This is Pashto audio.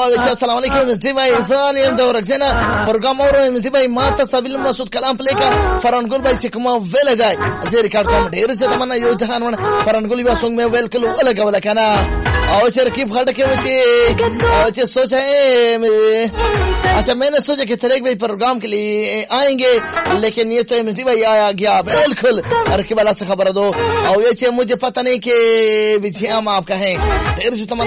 السلام علیکم مزدی بھائی انسان یم د ورکسینا پروګرام اورو مزدی بھائی ما ته سبیل مسعود کلام پلیکا فرانګل بھائی چې کوم ویل دی زه ریکارډ کوم ډیر څه تمنا یو جهان ونه فرانګل بیا څنګه مې ویل کلو ولا کوله کنه او شرکیب خټ کې وچی सोचा है अच्छा मैंने सोचा कि तरेक भाई प्रोग्राम के लिए आएंगे लेकिन ये तो एमटी भाई आया गया बिल्कुल अरे के बाला से खबर दो और ये मुझे पता नहीं कि विजय हम आपका है ढेर जो तमन्ना